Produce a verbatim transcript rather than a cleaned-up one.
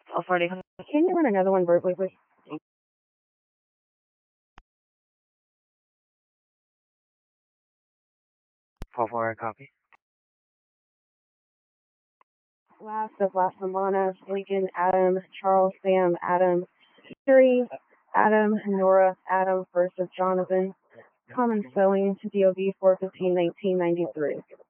Oh, forty. Can you run another one verbally, please? Four four, copy. Last of Las Semanas, Lincoln, Adam, Charles, Sam, Adam, Terry, Adam, Nora, Adam, first of Jonathan. Common spelling, D O B four fifteen nineteen ninety three.